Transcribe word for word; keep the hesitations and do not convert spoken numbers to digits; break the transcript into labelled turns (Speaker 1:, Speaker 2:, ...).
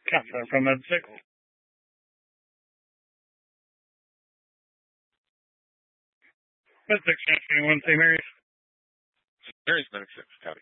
Speaker 1: Catherine from Med six. Med six, twenty-one, Saint Mary's.
Speaker 2: Mary's Medic six, County.